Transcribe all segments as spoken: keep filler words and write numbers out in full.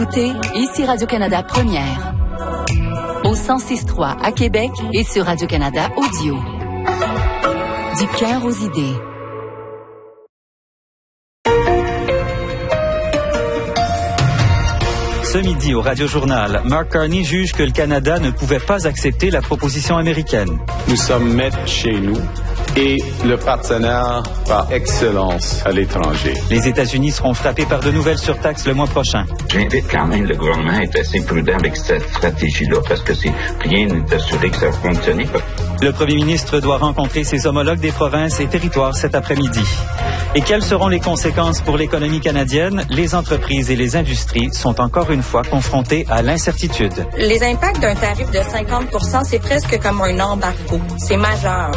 Écoutez, ici Radio-Canada Première. Au cent six trois à Québec et sur Radio-Canada Audio. Du cœur aux idées. Ce midi au Radio-Journal, Mark Carney juge que le Canada ne pouvait pas accepter la proposition américaine. Nous sommes maîtres chez nous et le partenaire par excellence à l'étranger. Les États-Unis seront frappés par de nouvelles surtaxes le mois prochain. J'invite quand même le gouvernement à être assez prudent avec cette stratégie-là parce que c'est rien n'est assuré que ça va fonctionner. Le premier ministre doit rencontrer ses homologues des provinces et territoires cet après-midi. Et quelles seront les conséquences pour l'économie canadienne? Les entreprises et les industries sont encore une fois confrontées à l'incertitude. Les impacts d'un tarif de cinquante pour cent, c'est presque comme un embargo. C'est majeur.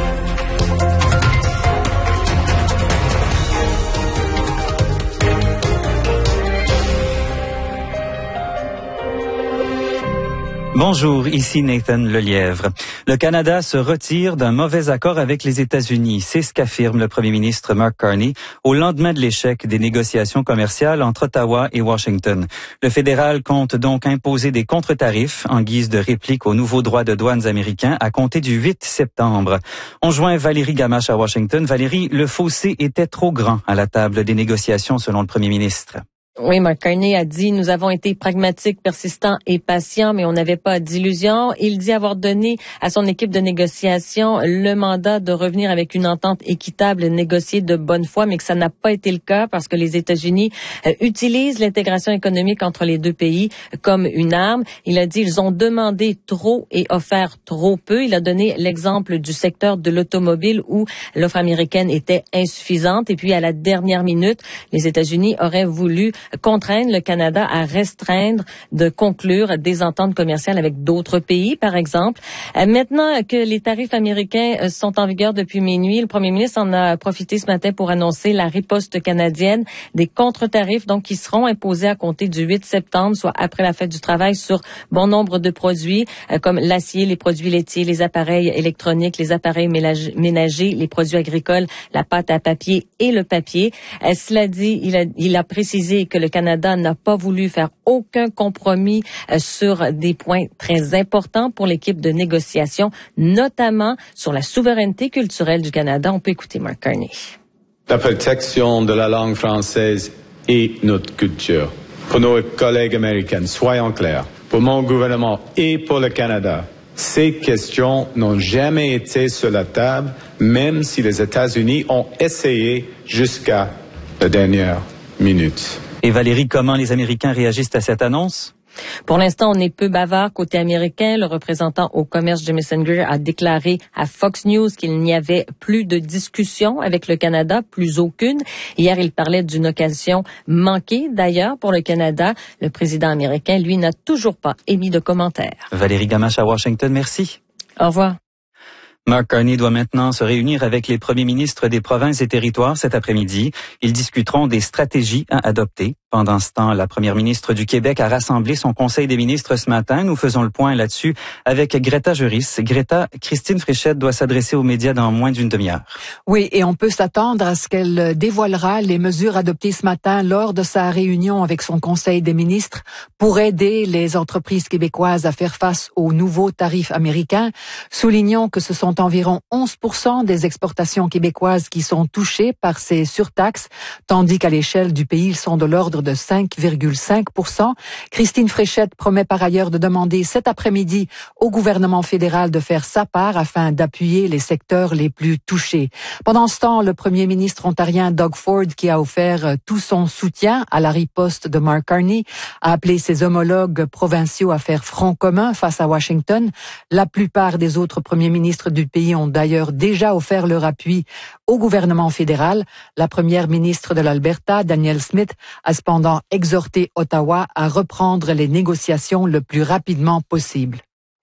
Bonjour, ici Nathan Lelièvre. Le Canada se retire d'un mauvais accord avec les États-Unis. C'est ce qu'affirme le premier ministre Mark Carney au lendemain de l'échec des négociations commerciales entre Ottawa et Washington. Le fédéral compte donc imposer des contre-tarifs en guise de réplique aux nouveaux droits de douane américains à compter du huit septembre. On joint Valérie Gamache à Washington. Valérie, le fossé était trop grand à la table des négociations selon le premier ministre. Oui, Mark Carney a dit « Nous avons été pragmatiques, persistants et patients, mais on n'avait pas d'illusions ». Il dit avoir donné à son équipe de négociation le mandat de revenir avec une entente équitable négociée de bonne foi, mais que ça n'a pas été le cas parce que les États-Unis euh, utilisent l'intégration économique entre les deux pays comme une arme. Il a dit « Ils ont demandé trop et offert trop peu ». Il a donné l'exemple du secteur de l'automobile où l'offre américaine était insuffisante. Et puis, à la dernière minute, les États-Unis auraient voulu contraindre le Canada à restreindre, de conclure des ententes commerciales avec d'autres pays, par exemple. Euh, maintenant que les tarifs américains sont en vigueur depuis minuit, le premier ministre en a profité ce matin pour annoncer la riposte canadienne, des contre-tarifs donc qui seront imposés à compter du huit septembre, soit après la fête du travail, sur bon nombre de produits euh, comme l'acier, les produits laitiers, les appareils électroniques, les appareils ménagers, les produits agricoles, la pâte à papier et le papier. Euh, cela dit, il a, il a précisé que le Canada n'a pas voulu faire aucun compromis euh, sur des points très importants pour l'équipe de négociation, notamment sur la souveraineté culturelle du Canada. On peut écouter Mark Carney. La protection de la langue française et notre culture. Pour nos collègues américains, soyons clairs, pour mon gouvernement et pour le Canada, ces questions n'ont jamais été sur la table, même si les États-Unis ont essayé jusqu'à la dernière minute. Et Valérie, comment les Américains réagissent à cette annonce? Pour l'instant, on est peu bavard côté américain. Le représentant au commerce Jimmy Singer a déclaré à Fox News qu'il n'y avait plus de discussion avec le Canada, plus aucune. Hier, il parlait d'une occasion manquée d'ailleurs pour le Canada. Le président américain, lui, n'a toujours pas émis de commentaires. Valérie Gamache à Washington, merci. Au revoir. Mark Carney doit maintenant se réunir avec les premiers ministres des provinces et territoires cet après-midi. Ils discuteront des stratégies à adopter. Pendant ce temps, la première ministre du Québec a rassemblé son conseil des ministres ce matin. Nous faisons le point là-dessus avec Greta Juris. Greta, Christine Fréchette doit s'adresser aux médias dans moins d'une demi-heure. Oui, et on peut s'attendre à ce qu'elle dévoilera les mesures adoptées ce matin lors de sa réunion avec son conseil des ministres pour aider les entreprises québécoises à faire face aux nouveaux tarifs américains. Soulignons que ce sont environ onze pour cent des exportations québécoises qui sont touchées par ces surtaxes, tandis qu'à l'échelle du pays, ils sont de l'ordre de cinq virgule cinq pour cent. Christine Fréchette promet par ailleurs de demander cet après-midi au gouvernement fédéral de faire sa part afin d'appuyer les secteurs les plus touchés. Pendant ce temps, le premier ministre ontarien Doug Ford, qui a offert tout son soutien à la riposte de Mark Carney, a appelé ses homologues provinciaux à faire front commun face à Washington. La plupart des autres premiers ministres du pays ont d'ailleurs déjà offert leur appui au gouvernement fédéral. La première ministre de l'Alberta, Danielle Smith, a cependant exhorté Ottawa à reprendre les négociations le plus rapidement possible.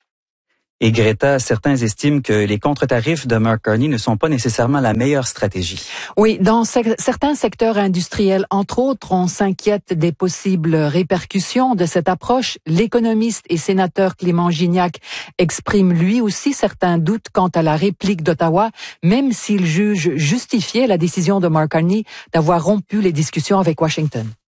Et Greta, certains estiment que les contre-tarifs de Mark Carney ne sont pas nécessairement la meilleure stratégie. Oui, dans ce- certains secteurs industriels, entre autres, on s'inquiète des possibles répercussions de cette approche. L'économiste et sénateur Clément Gignac exprime lui aussi certains doutes quant à la réplique d'Ottawa, même s'il juge justifiée la décision de Mark Carney d'avoir rompu les discussions avec Washington.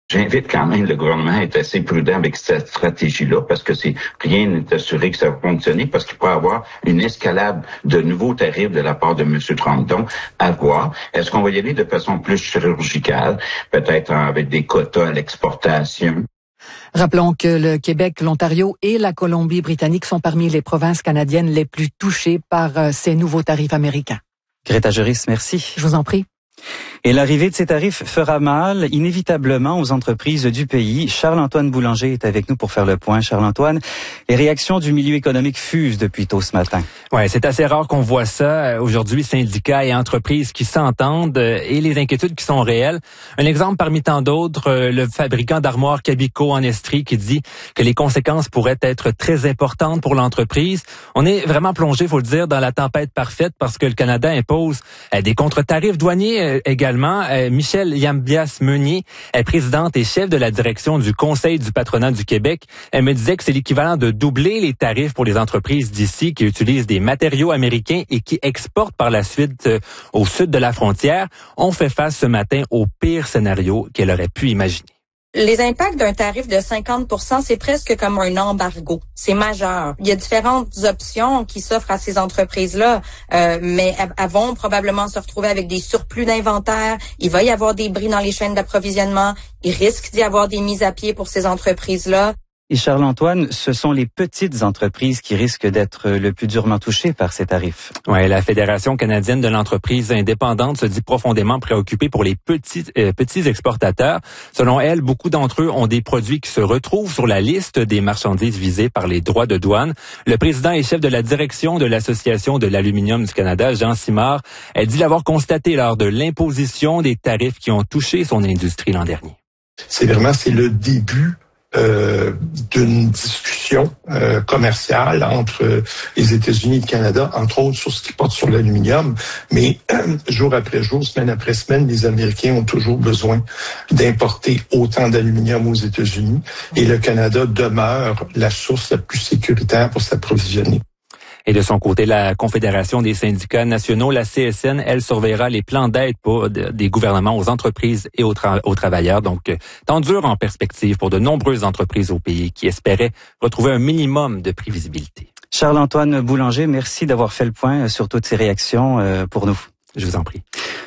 J'invite quand même le gouvernement à être assez prudent avec cette stratégie-là parce que c'est rien n'est assuré que ça va fonctionner parce qu'il peut y avoir une escalade de nouveaux tarifs de la part de M. Trump. Donc, à voir. Est-ce qu'on va y aller de façon plus chirurgicale, peut-être avec des quotas à l'exportation? Rappelons que le Québec, l'Ontario et la Colombie-Britannique sont parmi les provinces canadiennes les plus touchées par ces nouveaux tarifs américains. Greta Juris, merci. Je vous en prie. Et l'arrivée de ces tarifs fera mal, inévitablement, aux entreprises du pays. Charles-Antoine Boulanger est avec nous pour faire le point. Charles-Antoine, les réactions du milieu économique fusent depuis tôt ce matin. Ouais, c'est assez rare qu'on voit ça. Aujourd'hui, syndicats et entreprises qui s'entendent et les inquiétudes qui sont réelles. Un exemple parmi tant d'autres, le fabricant d'armoires Cabico en Estrie qui dit que les conséquences pourraient être très importantes pour l'entreprise. On est vraiment plongé, faut le dire, dans la tempête parfaite parce que le Canada impose des contre-tarifs douaniers également. Michel Yambias-Meunier est présidente et chef de la direction du Conseil du patronat du Québec. Elle me disait que c'est l'équivalent de doubler les tarifs pour les entreprises d'ici qui utilisent des matériaux américains et qui exportent par la suite au sud de la frontière. On fait face ce matin au pire scénario qu'elle aurait pu imaginer. Les impacts d'un tarif de cinquante pour cent, c'est presque comme un embargo. C'est majeur. Il y a différentes options qui s'offrent à ces entreprises-là, euh, mais elles vont probablement se retrouver avec des surplus d'inventaire. Il va y avoir des bris dans les chaînes d'approvisionnement. Il risque d'y avoir des mises à pied pour ces entreprises-là. Et Charles-Antoine, ce sont les petites entreprises qui risquent d'être le plus durement touchées par ces tarifs. Ouais, la Fédération canadienne de l'entreprise indépendante se dit profondément préoccupée pour les petits euh, petits exportateurs. Selon elle, beaucoup d'entre eux ont des produits qui se retrouvent sur la liste des marchandises visées par les droits de douane. Le président et chef de la direction de l'Association de l'aluminium du Canada, Jean Simard, a dit l'avoir constaté lors de l'imposition des tarifs qui ont touché son industrie l'an dernier. C'est vraiment, c'est le début Euh, d'une discussion euh, commerciale entre les États-Unis et le Canada, entre autres sur ce qui porte sur l'aluminium. Mais euh, jour après jour, semaine après semaine, les Américains ont toujours besoin d'importer autant d'aluminium aux États-Unis et le Canada demeure la source la plus sécuritaire pour s'approvisionner. Et de son côté, la Confédération des syndicats nationaux, la C S N, elle surveillera les plans d'aide pour des gouvernements aux entreprises et aux, tra- aux travailleurs. Donc, temps dur en perspective pour de nombreuses entreprises au pays qui espéraient retrouver un minimum de prévisibilité. Charles-Antoine Boulanger, merci d'avoir fait le point sur toutes ces réactions pour nous. Je vous en prie.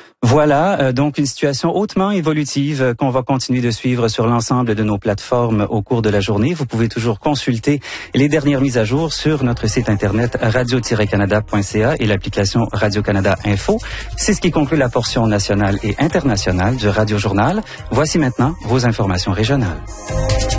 Voilà, euh, donc une situation hautement évolutive euh, qu'on va continuer de suivre sur l'ensemble de nos plateformes au cours de la journée. Vous pouvez toujours consulter les dernières mises à jour sur notre site internet radio tiret canada point c a et l'application Radio-Canada Info. C'est ce qui conclut la portion nationale et internationale du Radio Journal. Voici maintenant vos informations régionales.